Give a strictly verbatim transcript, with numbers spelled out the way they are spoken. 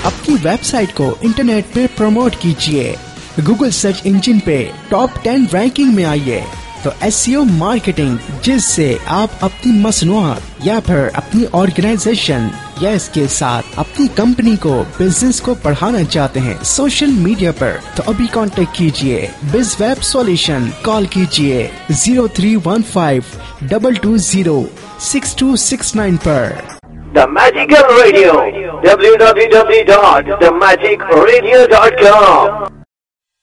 अपनी वेबसाइट को इंटरनेट पे प्रमोट कीजिए, गूगल सर्च इंजिन पे टॉप टेन रैंकिंग में आइए। तो एसईओ मार्केटिंग, जिससे आप अपनी मसनूआत या फिर अपनी ऑर्गेनाइजेशन या इसके साथ अपनी कंपनी को, बिजनेस को बढ़ाना चाहते हैं सोशल मीडिया पर, तो अभी कांटेक्ट कीजिए बिज वेब सॉल्यूशन। कॉल कीजिए zero three one five double two zero six to six nine पर। The Magical Radio, w w w dot the magic radio dot com